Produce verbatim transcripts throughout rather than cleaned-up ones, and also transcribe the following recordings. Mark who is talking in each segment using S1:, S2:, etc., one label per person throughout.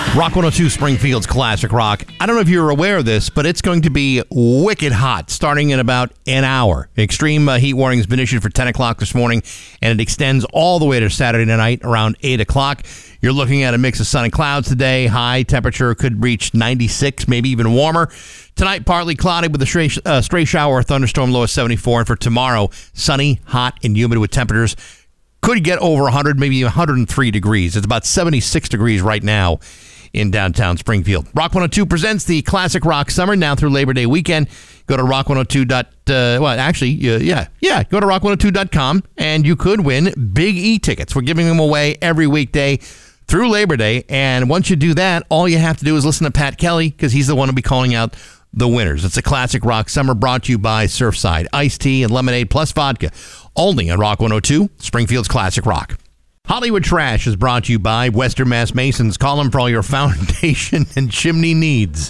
S1: Rock one oh two, Springfield's Classic Rock. I don't know if you're aware of this, but it's going to be wicked hot starting in about an hour. Extreme uh, heat warning has been issued for ten o'clock this morning, and it extends all the way to Saturday night around eight o'clock. You're looking at a mix of sun and clouds today. High temperature could reach ninety-six, maybe even warmer. Tonight, partly cloudy with a stray, uh, stray shower or thunderstorm, low of seventy-four. And for tomorrow, sunny, hot, and humid with temperatures could get over one hundred, maybe one hundred three degrees. It's about seventy-six degrees right now in downtown Springfield. Rock one oh two presents the Classic Rock Summer now through Labor Day weekend. Go to rock one oh two. Uh, well, actually, uh, yeah, yeah. Go to rock one oh two dot com and you could win Big E tickets. We're giving them away every weekday through Labor Day. And once you do that, all you have to do is listen to Pat Kelly because he's the one who'll be calling out the winners. It's a Classic Rock Summer brought to you by Surfside. Iced tea and lemonade plus vodka. Only on Rock one oh two, Springfield's Classic Rock. Hollywood Trash is brought to you by Western Mass Masons. Call them for all your foundation and chimney needs.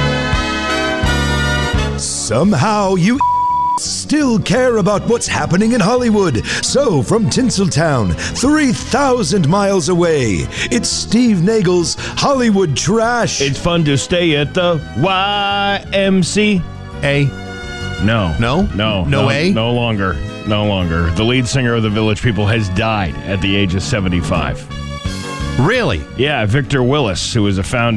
S2: Somehow you still care about what's happening in Hollywood. So from Tinseltown, three thousand miles away, it's Steve Nagel's Hollywood Trash.
S3: It's fun to stay at the Y M C A. No.
S1: No?
S3: No.
S1: No,
S3: no
S1: way?
S3: No longer. No longer. The lead singer of the Village People has died at the age of seventy-five.
S1: Really?
S3: Yeah, Victor Willis, who was a founding